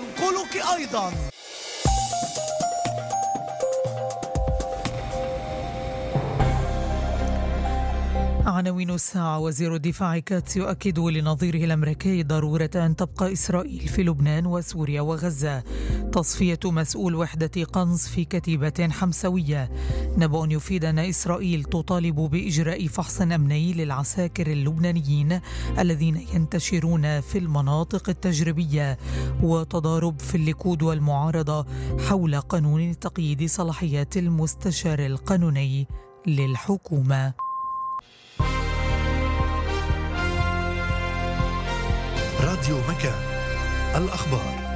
وننقلك أيضا. عناوين الساعة: وزير الدفاع كاتس يؤكد لنظيره الأمريكي ضرورة أن تبقى إسرائيل في لبنان وسوريا وغزة. تصفية مسؤول وحدة قنص في كتيبة حمسوية. نبأ يفيد أن إسرائيل تطالب بإجراء فحص أمني للعساكر اللبنانيين الذين ينتشرون في المناطق التجريبية. وتضارب في الليكود والمعارضة حول قانون تقييد صلاحيات المستشار القانوني للحكومة. راديو مكان، الأخبار.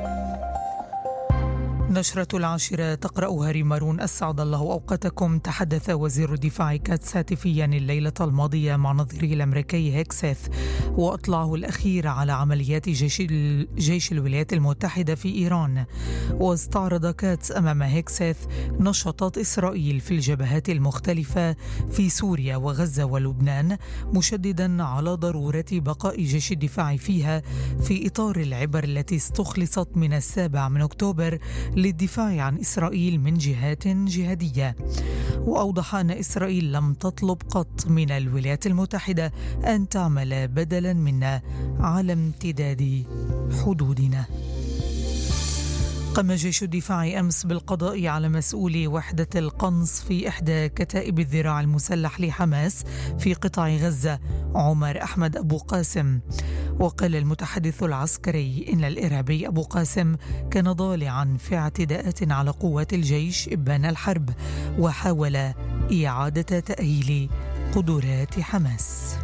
نشرة 10 تقرأها ريمارون. أسعد الله أوقاتكم. تحدث وزير الدفاع كاتس هاتفيا الليلة الماضية مع نظيره الأمريكي هيكسيث، وأطلعه الأخير على عمليات جيش الولايات المتحدة في إيران. واستعرض كاتس أمام هيكسيث نشاطات إسرائيل في الجبهات المختلفة في سوريا وغزة ولبنان، مشددا على ضرورة بقاء جيش الدفاع فيها في إطار العبر التي استخلصت من 7 أكتوبر للدفاع عن إسرائيل من جهات جهادية. وأوضح أن إسرائيل لم تطلب قط من الولايات المتحدة أن تعمل بدلا منا على امتداد حدودنا. قام جيش الدفاع أمس بالقضاء على مسؤول وحدة القنص في إحدى كتائب الذراع المسلح لحماس في قطاع غزة، عمر أحمد أبو قاسم. وقال المتحدث العسكري إن الإرهابي أبو قاسم كان ضالعا في اعتداءات على قوات الجيش إبان الحرب، وحاول إعادة تأهيل قدرات حماس.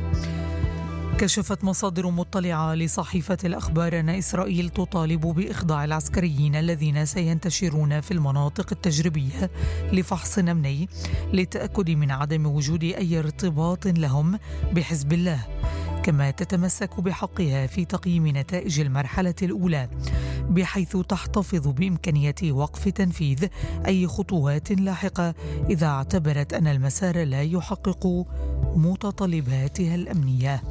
كشفت مصادر مطلعة لصحيفة الأخبار أن إسرائيل تطالب بإخضاع العسكريين الذين سينتشرون في المناطق التجريبية لفحص أمني للتأكد من عدم وجود أي ارتباط لهم بحزب الله، كما تتمسك بحقها في تقييم نتائج المرحلة الأولى، بحيث تحتفظ بإمكانية وقف تنفيذ أي خطوات لاحقة إذا اعتبرت أن المسار لا يحقق متطلباتها الأمنية.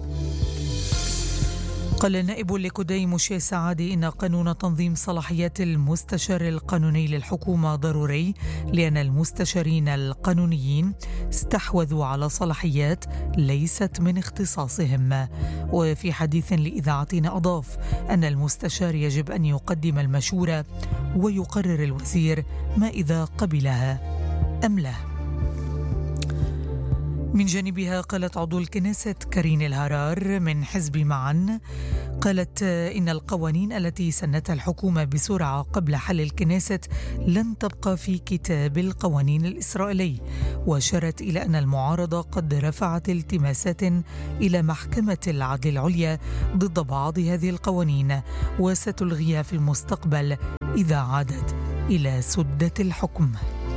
قال النائب الليكودي موشي سعادي إن قانون تنظيم صلاحيات المستشار القانوني للحكومة ضروري، لأن المستشارين القانونيين استحوذوا على صلاحيات ليست من اختصاصهم. وفي حديث لإذاعتنا أضاف أن المستشار يجب أن يقدم المشورة ويقرر الوزير ما إذا قبلها أم لا. من جانبها قالت عضو الكنيست كارين الهرار من حزب معا، قالت إن القوانين التي سنتها الحكومة بسرعة قبل حل الكنيست لن تبقى في كتاب القوانين الإسرائيلي، وأشارت إلى أن المعارضة قد رفعت التماسات إلى محكمة العدل العليا ضد بعض هذه القوانين، وستلغيها في المستقبل إذا عادت إلى سدة الحكم.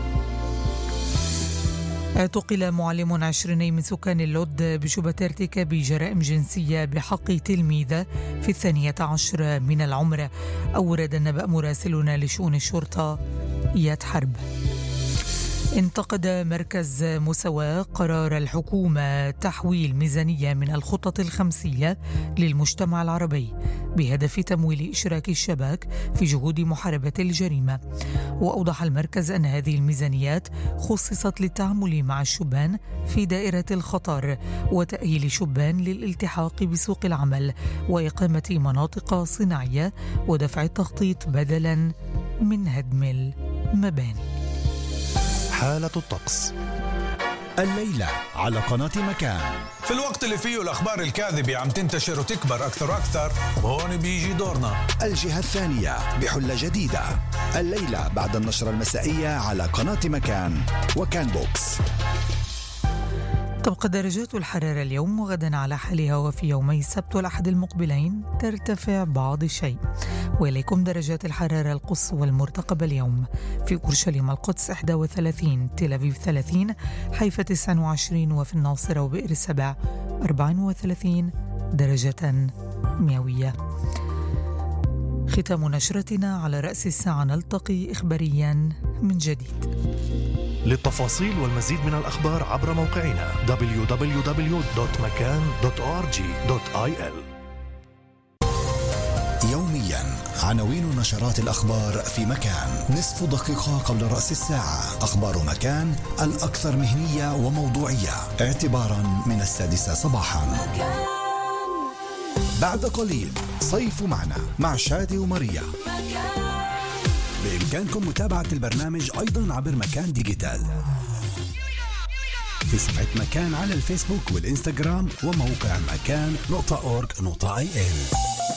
اعتقل معلم 20 من سكان اللود بشبهة ارتكاب جرائم جنسية بحق تلميذة في 12 من العمر، أورد النبأ مراسلنا لشؤون الشرطة إياد حرب. انتقد مركز مساواة قرار الحكومة تحويل ميزانية من الخطط الخمسية للمجتمع العربي بهدف تمويل إشراك الشباب في جهود محاربة الجريمة. وأوضح المركز أن هذه الميزانيات خصصت للتعامل مع الشبان في دائرة الخطر وتأهيل شبان للالتحاق بسوق العمل وإقامة مناطق صناعية ودفع التخطيط بدلا من هدم المباني. حالة الطقس الليلة على قناة مكان. في الوقت اللي فيه الأخبار الكاذبة عم تنتشر وتكبر أكثر وأكثر، هون بيجي دورنا. الجهة الثانية بحلة جديدة الليلة بعد النشرة المسائية على قناة مكان وكان بوكس. تبقى درجات الحرارة اليوم وغدا على حالها، وفي يومي السبت والأحد المقبلين ترتفع بعض الشيء. وإليكم درجات الحرارة القصوى المرتقبة اليوم: في أورشليم القدس 31، تل أبيب 30، حيفا 29، وفي الناصرة وبئر السبع 34 درجة مئوية. ختام نشرتنا على رأس الساعة، نلتقي إخباريا من جديد. للتفاصيل والمزيد من الأخبار عبر موقعنا www.makan.org.il. يوميا يوميا. عناوين نشرات الأخبار في مكان. نصف دقيقة قبل رأس الساعة. أخبار مكان الأكثر مهنية وموضوعية اعتبارا من 6 صباحا. بعد قليل صيف معنا مع شادي وماريا. بإمكانكم متابعة البرنامج أيضا عبر مكان ديجيتال في صفحة مكان على الفيسبوك والإنستغرام وموقع مكان.org.il.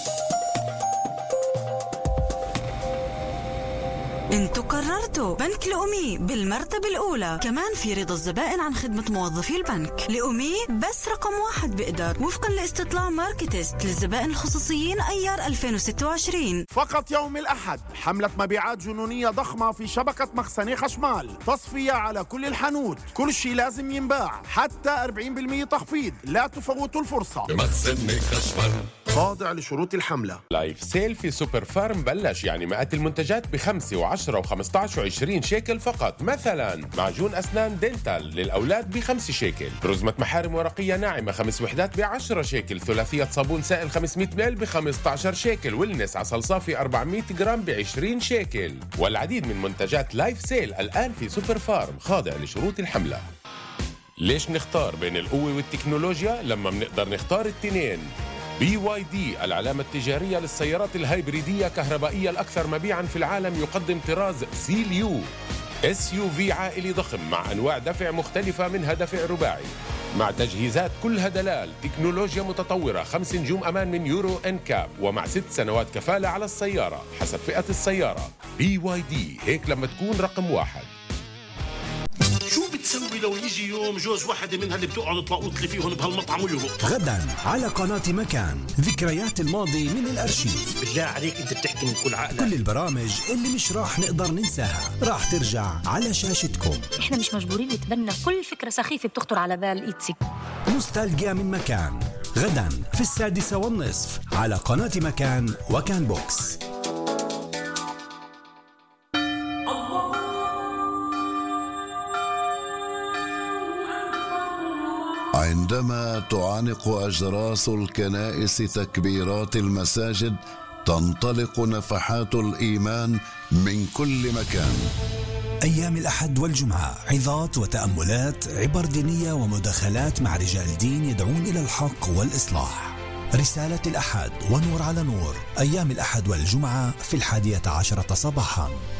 انتوا قررتوا بنك لأمي بالمرتبة الأولى، كمان في رضا الزبائن عن خدمة موظفي البنك. لأمي بس رقم 1 بقدر وفقا لاستطلاع ماركتست للزبائن الخصوصيين أيار 2026. فقط يوم الأحد حملة مبيعات جنونية ضخمة في شبكة مخزني خشمال، تصفية على كل الحانوت، كل شيء لازم ينباع، حتى 40% تخفيض، لا تفوتوا الفرصة. بمخزني خشمال خاضع لشروط الحملة. لايف سيل في سوبر فارم بلش، يعني مئات المنتجات ب5 و10 و15 و20 شيكل فقط. مثلا معجون أسنان دينتال للأولاد ب5 شيكل، رزمة محارم ورقية ناعمة 5 وحدات ب10 شيكل، ثلاثية صابون سائل 500 مل ب15 شيكل، والنس عسل صافي 400 جرام ب20 شيكل. والعديد من منتجات لايف سيل الآن في سوبر فارم خاضع لشروط الحملة. ليش نختار بين القوة والتكنولوجيا لما بنقدر نختار التنين؟ BYD العلامة التجارية للسيارات الهايبريدية كهربائية الأكثر مبيعاً في العالم، يقدم طراز سيليو SUV عائلي ضخم مع أنواع دفع مختلفة، منها دفع رباعي مع تجهيزات كلها دلال، تكنولوجيا متطورة، 5 نجوم أمان من يورو NCAP، ومع 6 سنوات كفالة على السيارة حسب فئة السيارة. BYD، هيك لما تكون رقم 1. شو بتسوي لو يجي يوم جوز واحدة منها اللي بتقعد تلاقوط لي فيهم بهالمطعم ويهبط؟ غدا على قناة مكان ذكريات الماضي من الأرشيف. بالله عليك انت بتحكي من كل عقلك. كل البرامج اللي مش راح نقدر ننساها راح ترجع على شاشتكم. احنا مش مجبورين نتبنى كل فكرة سخيفة بتخطر على بال إيتسي. نوستالجيا من مكان غدا في 6:30 على قناة مكان وكان بوكس. عندما تعانق أجراس الكنائس تكبيرات المساجد، تنطلق نفحات الإيمان من كل مكان. أيام الأحد والجمعة عظات وتأملات، عبر دينية ومداخلات مع رجال دين يدعون إلى الحق والإصلاح. رسالة الأحد ونور على نور، أيام الأحد والجمعة في 11 صباحا.